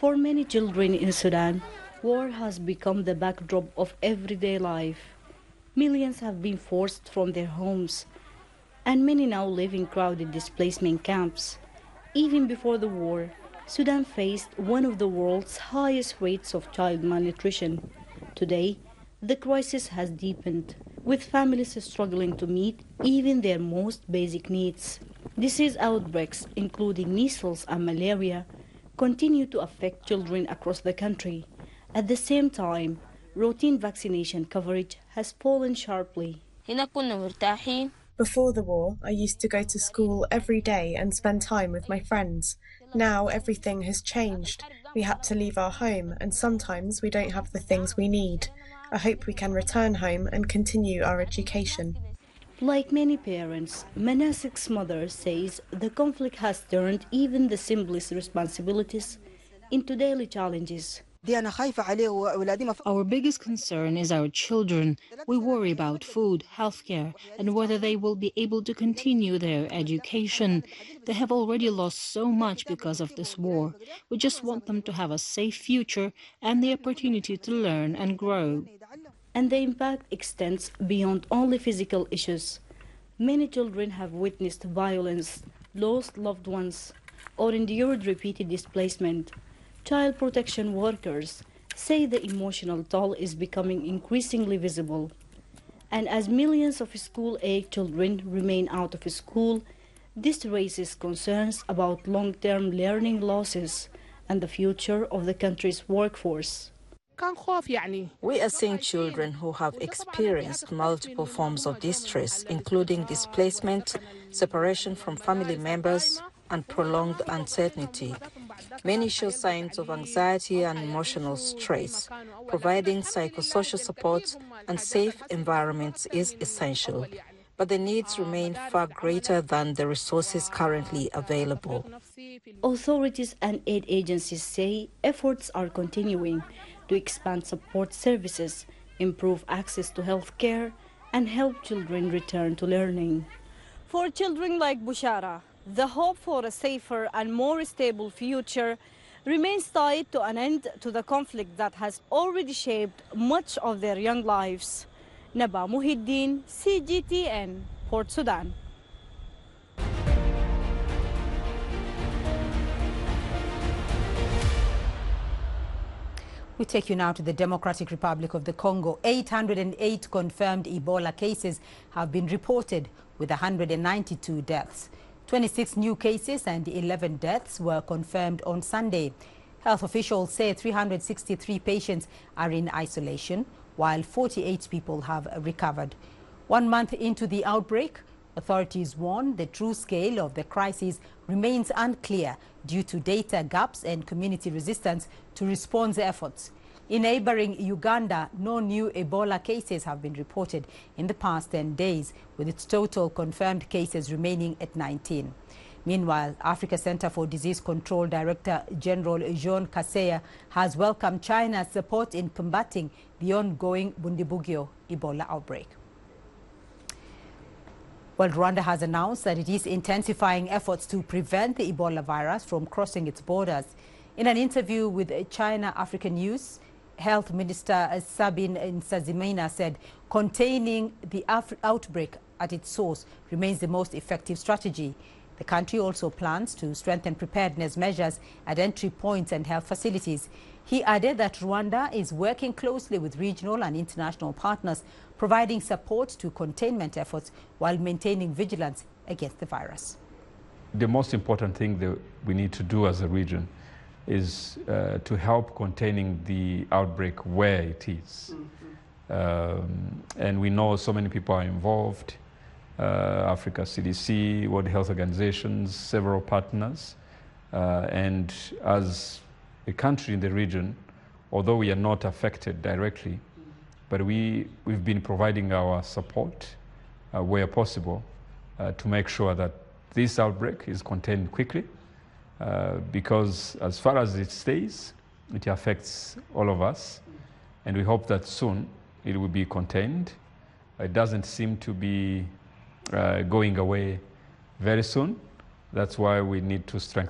For many children in Sudan, war has become the backdrop of everyday life. Millions have been forced from their homes, and many now live in crowded displacement camps. Even before the war, Sudan faced one of the world's highest rates of child malnutrition. Today, the crisis has deepened, with families struggling to meet even their most basic needs. Disease outbreaks, including measles and malaria, continue to affect children across the country. At the same time, routine vaccination coverage has fallen sharply. Before the war, I used to go to school every day and spend time with my friends. Now everything has changed. We had to leave our home, and sometimes we don't have the things we need. I hope we can return home and continue our education. Like many parents, Manasik's mother says the conflict has turned even the simplest responsibilities into daily challenges. Our biggest concern is our children. We worry about food, healthcare, and whether they will be able to continue their education. They have already lost so much because of this war. We just want them to have a safe future and the opportunity to learn and grow. And the impact extends beyond only physical issues. Many children have witnessed violence, lost loved ones, or endured repeated displacement. Child protection workers say the emotional toll is becoming increasingly visible. And as millions of school-age children remain out of school, this raises concerns about long-term learning losses and the future of the country's workforce. We are seeing children who have experienced multiple forms of distress, including displacement, separation from family members, and prolonged uncertainty. Many show signs of anxiety and emotional stress. Providing psychosocial support and safe environments is essential, but the needs remain far greater than the resources currently available. Authorities and aid agencies say efforts are continuing to expand support services, improve access to health care, and help children return to learning. For children like Bushara, the hope for a safer and more stable future remains tied to an end to the conflict that has already shaped much of their young lives. Naba Muhiddin, CGTN, Port Sudan. We take you now to the Democratic Republic of the Congo. 808 confirmed Ebola cases have been reported, with 192 deaths. 26 new cases and 11 deaths were confirmed on Sunday. Health officials say 363 patients are in isolation, while 48 people have recovered. 1 month into the outbreak, authorities warn the true scale of the crisis remains unclear due to data gaps and community resistance to response efforts. In neighboring Uganda, no new Ebola cases have been reported in the past 10 days, with its total confirmed cases remaining at 19. Meanwhile, Africa Center for Disease Control Director General Jean Kaseya has welcomed China's support in combating the ongoing Bundibugyo Ebola outbreak. Well, Rwanda has announced that it is intensifying efforts to prevent the Ebola virus from crossing its borders. In an interview with China Africa News, Health Minister Sabin Nsanzimana said containing the outbreak at its source remains the most effective strategy. The country also plans to strengthen preparedness measures at entry points and health facilities. He added that Rwanda is working closely with regional and international partners, providing support to containment efforts while maintaining vigilance against the virus. The most important thing that we need to do as a region is to help containing the outbreak where it is. And we know so many people are involved. Africa CDC, World Health Organizations, several partners. And as a country in the region, although we are not affected directly, but we've been providing our support where possible to make sure that this outbreak is contained quickly, because as far as it stays, it affects all of us, and we hope that soon it will be contained. It doesn't seem to be going away very soon. That's why we need to strengthen